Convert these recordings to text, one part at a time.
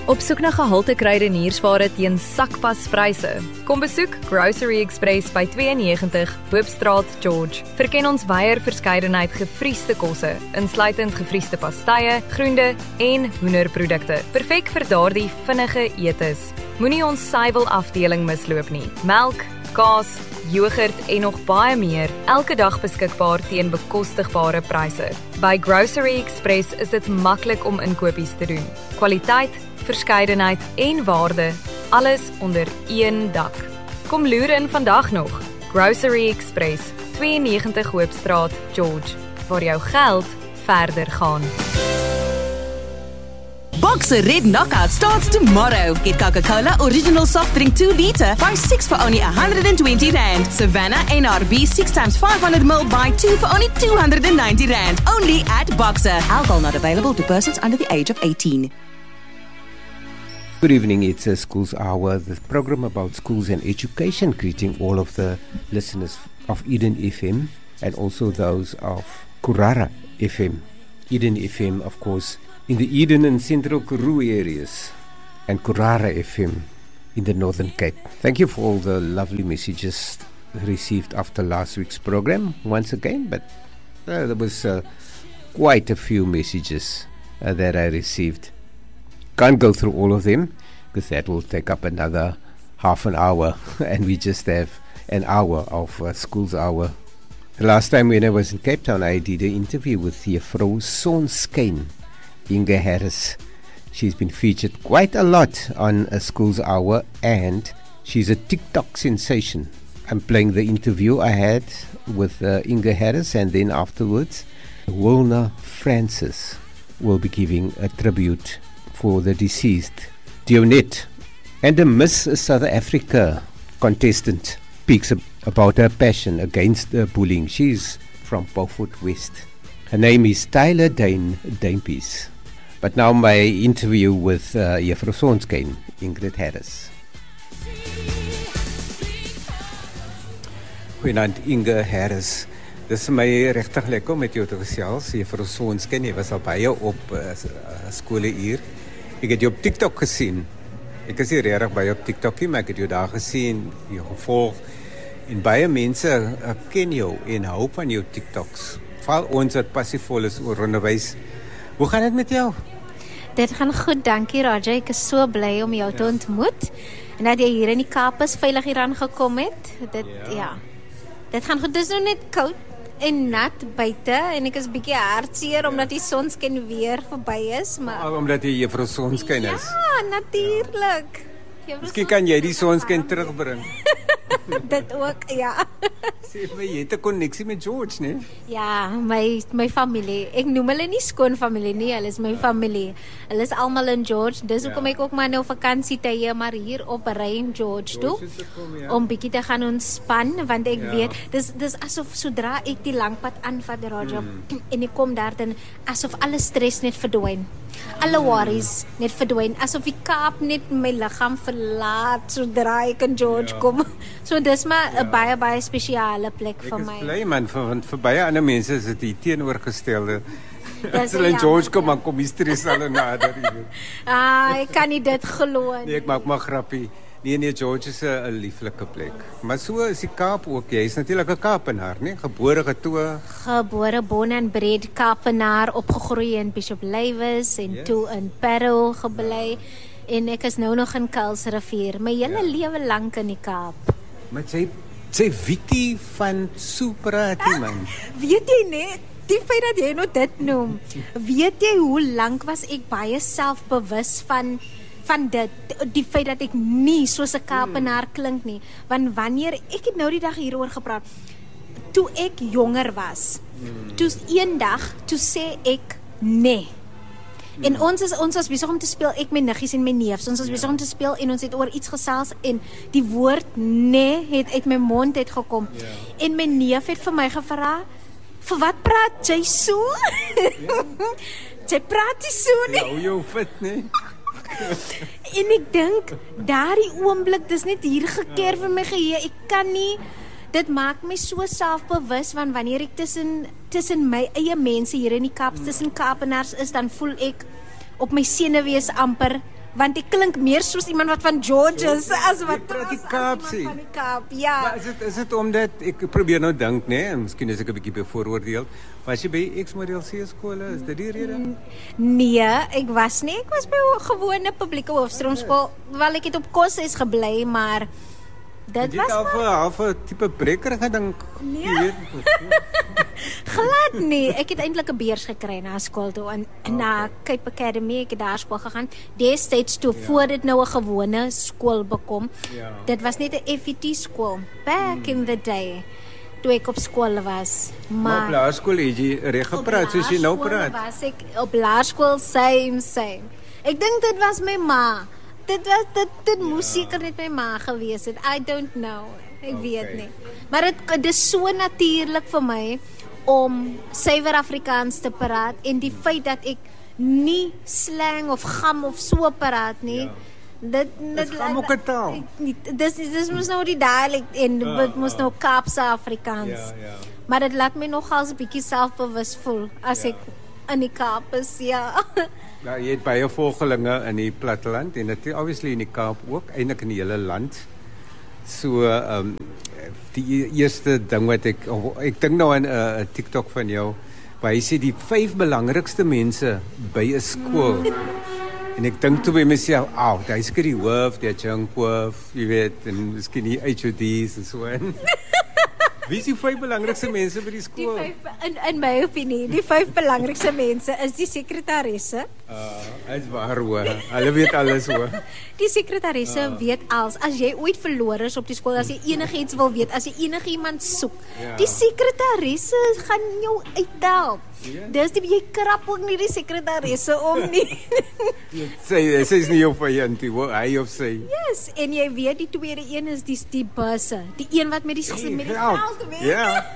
Op soek na gehalte kruideniersware teen sakpaspryse? Kom besoek Grocery Express by 92 Hoopstraat, George. Verken ons wyeer verskeidenheid gefriesde kosse, insluitend gefriesde pastye, groente en hoenderprodukte. Perfek vir daardie vinnige etes. Moenie ons suiwel afdeling misloop nie. Melk, kaas, yoghurt en nog baie meer, elke dag beskikbaar teen bekostigbare pryse. By Grocery Express is dit maklik om inkopies te doen. Kwaliteit, verskeidenheid en waarde, alles onder een dak. Kom loer in vandag nog. Grocery Express, 92 Hoopstraat, George, waar jou geld verder gaan. Boxer Red Knockout starts tomorrow. Get Coca-Cola Original Soft Drink 2 liter, buy 6 for only R120. Savannah NRB 6 times 500ml, buy 2 for only R290. Only at Boxer. Alcohol not available to persons under the age of 18. Good evening, it's a Schools Hour, the program about schools and education, greeting all of the listeners of Eden FM and also those of Kurara FM. Eden FM, of course, in the Eden and Central Karoo areas, and Kurara FM in the Northern Cape. Thank you for all the lovely messages received after last week's program once again, but there was quite a few messages that I received. Can't go through all of them because that will take up another half an hour and we just have an hour of Schools Hour. The last time when I was in Cape Town, I did an interview with Juffrou Sonskyn, Inge Harris. She's been featured quite a lot on a Schools Hour and she's a TikTok sensation. I'm playing the interview I had with Inge Harris, and then afterwards Wilna Francis will be giving a tribute for the deceased Dionette. And a Miss South Africa contestant speaks about her passion against bullying. She's from Beaufort West. Her name is Tyler Dane Daimpies. But now my interview with Juffrou Sonskyn, Ingrid Harris. Goeienaand Inge Harris. Dit is my regtig lekker om met jou te gesels. Juffrou Sonskyn, jy was al baie op skole hier. Ek het jou op TikTok gesien. Ek is nie regtig baie op TikTok nie, maar ek het jou daar gesien, jou gevolg. En baie mense ken jou en hou van jou TikToks. Val ons wat passievol is oor onderwys. Hoe gaan dit met jou? Dit gaan goed, dankie Raja. Ek is so bly om jou te ontmoet. En dat jy hier in die Kaap is, veilig hier aangekom het. Dit gaan goed. Dit is nou net koud en nat buite en ek is bietjie hartseer omdat die sonskyn weer verby is, maar omdat jy Juffrou Sonskyn is. Ja, natuurlik. Miskien kan jy die sonskyn terugbring. Dit ook, ja. Sê my, jy het 'n koneksie met George, né? Ja, my familie. Ek noem hulle nie skoonfamilie nie, hulle is my familie. Hulle is almal in George. Dis hoekom ek ook maar nou vakansietye maar hier op ry in George toe. Om bietjie te gaan ontspan, want ek weet, dis asof sodra ek die lang pad aanvat, Roger, en ek kom daar dan asof alle stres net verdwyn. Alle worries net verdwyn, asof die Kaap net my liggaam verlaat sodra ek in George kom. So dis maar 'n baie spesiale plek vir my. Ek is bly man, want vir baie ander mense is dit die teenoorgestelde. As hulle in George kom, dan kom die stres al nader. Ek kan nie dit glo nie. Nee, ek maak maar grappie. Nee, George is 'n lieflike plek. Maar so is die Kaap ook. Jy is natuurlik 'n Kaapenaar, nee? Gebore getoe. Gebore, born and bred Kaapenaar, opgegroei in Bishop Lywes en toe in Parow gebly. En ek is nou nog in Kuilsrivier, my hele lewe lank in die Kaap. Maar sy Witty van Supra, man. Weet jy net, die feit dat jy nou dit noem, weet jy hoe lank was ek baie selfbewus van dit, die feit dat ek nie soos 'n Kaapenaar klink nie, want wanneer, ek het nou die dag hieroor gepraat, toe ek jonger was, toe eendag, toe sê ek nee. En ons was besig om te speel, ek my niggies en my neefs, ons was besig om te speel en ons het oor iets gesels en die woord nee het uit my mond het gekom. En my neef het vir my gevra, vir wat praat jy so? Jy praat nie so nie. Ja, jou fit, nee. En ek dink, daardie oomblik, dis net hier gekeer vir my geheue, ek kan nie, dit maak my so selfbewus, want wanneer ek tussen my eie mense hier in die Kaap, tussen Kaapenaars is, dan voel ek op my senuwees amper, Want ek klink meer soos iemand wat van George is as wat praat die as Kaap iemand sê. van die Kaap. Ja. Maar is dit omdat ek probeer nou dink, né? En miskien is ek 'n bietjie bevooroordeel. Was jy by X-model C skole? Is dit die rede? Nee, ek was nie. Ek was by 'n gewone publieke hoofstroomskool. Wel ek het op koshuis gebly, maar dit Jy was het half 'n tipe breker gedink. Nee. Jy weet. glad nie. Ek het eintlik 'n beurs gekry na skool toe en na Cape Academy. Ek het daar skool gegaan. Destyds toe voor dit nou 'n gewone skool bekom. Ja. Dit was net 'n FET skool back in the day toe ek op skool was. Maar op laerskool het jy reg gepraat soos jy nou praat. Was ek op laerskool same. Ek dink dit was my ma. Dit moes seker net my ma gewees het. I don't know. Ek weet nie. Maar dit is so natuurlik vir my om suiwer Afrikaans te praat en die feit dat ek nie slang of gam of so praat nie. Dit gam ook 'n taal. Dis mos nou die dialect en dit mos nou Kaapse Afrikaans. Ja. Maar dit laat my nogals 'n bietjie selfbewus voel as ek in die Kaap is, ja. Ja, jy het baie volgelinge in die platteland en dit obviously in die Kaap ook, eintlik in die hele land. So die eerste ding wat ek dink nou aan 'n TikTok van jou waar jy sê die 5 belangrikste mense by 'n skool. En ek dink toe by myself, daai is die hoof, die adjunkhoof, jy weet, en miskien die HOD's en so aan. Wie is die 5 belangrikste mense by die skool? In my opinie, die 5 belangrikste mense is die sekretaresse. Is waar hoor. Hulle weet alles hoor. Die sekretaresse weet alles. As jy ooit verloor is op die skool, as jy enigiets wil weet, as jy enigiemand soek, die sekretaresse gaan jou uithelp. Dis jy krap ook nie die sekretaresse om nie. Sy is nie jou vyand nie, hy of sy. Yes, en jy weet die tweede een is die busse, die een wat met die geld werk. Ja.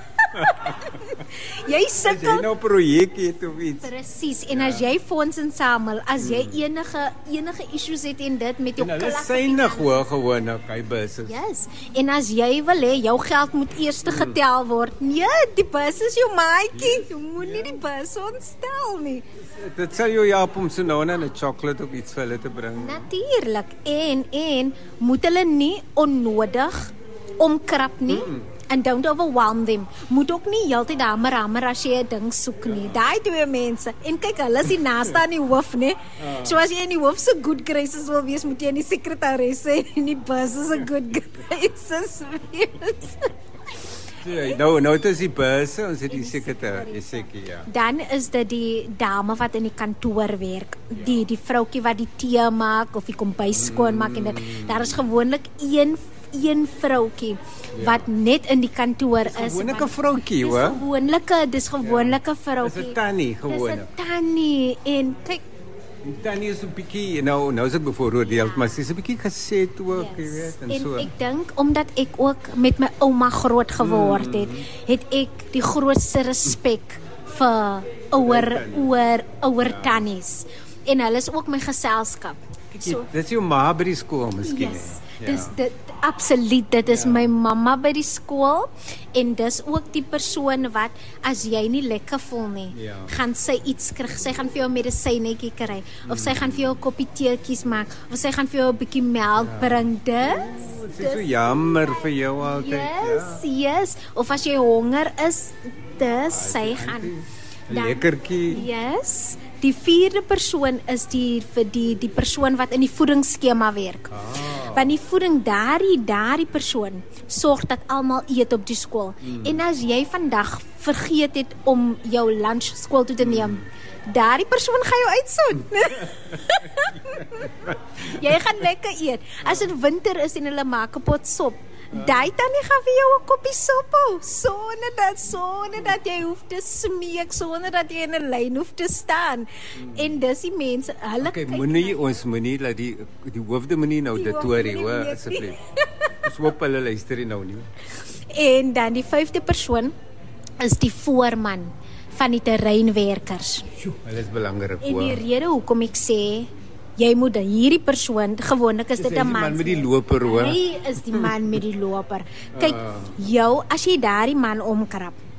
Jy As sukkel. jy nou 'n projek het of iets. Presies, en as jy fonds insamel, as jy enige issues het en dit met jou En hulle synig hoor gewoonlik hy busse. Yes, en as jy wil hê jou geld moet eers getel word. Nee, die bus is jou maatjie. Jy moet nie die bus ontstel nie. Dit sal jou help om so nou en dan 'n chocolate of iets vir hulle te bring. Natuurlik. En moet hulle nie onnodig omkrap nie. And don't overwhelm them. Moet ook nie heeltyd hamer as jy 'n ding soek nie. Daai twee mense. En kyk, hulle is die naaste aan die hoof, né? So as jy in die hoof se good graces wil wees, moet jy in die sekretaresse en die bus se good graces wees. Nou dit is die busse, ons het die sekretaresse, ja. Dan is dit die dame wat in die kantoor werk. Die vroutjie wat die tee maak of die kombuis skoonmaak en dit. Daar is gewoonlik een vroutjie wat net in die kantoor is. Gewoonlike vroutjie, hoor. Dis gewoonlike vroutjie. Dis 'n tannie gewoonlik. Dis 'n tannie en kyk, Die tannie is 'n bietjie nou is ek bevooroordeel, maar sy is 'n bietjie geset ook, jy weet, en so. En ek dink omdat ek ook met my ouma groot geword het ek die grootste respek vir ouer tannies. En hulle is ook my geselskap. So, dit is jou ma by die skool miskien. Yes. Dis absoluut, dit is my mamma by die skool en dis ook die persoon wat as jy nie lekker voel nie, gaan sy iets kry, sy gaan vir jou 'n medisynetjie kry of sy gaan vir jou 'n koppie teetjies maak of sy gaan vir jou 'n bietjie melk bring. Dit is so jammer vir jou altyd. Yes. Of as jy honger is, sy gaan lekkertjie. Yes. Die 4de persoon is die persoon wat in die voedingsskema werk. Want die voeding daardie persoon sorg dat almal eet op die skool. En as jy vandag vergeet het om jou lunch skool toe te neem, daardie persoon gaan jou uitsoen. Jy gaan lekker eet. As dit winter is en hulle maak 'n pot sop, daai tannie gaan vir jou 'n koppie sop hou, sonder dat jy hoef te smeek, sonder dat jy in 'n lyn hoef te staan. En dis die mense, hulle ons moenie dat die hoofde moenie nou dit hoor, hoor asseblief. Ons hoop hulle luister nie nou nie. En dan die 5de persoon is die voorman van die terreinwerkers. Hulle is belangrik, hoor. En die rede hoekom ek sê jy moet hierdie persoon, gewoonlik is dit 'n man met die loper, hoor. Hy is die man met die loper. Kyk, as jy daardie man omkrap,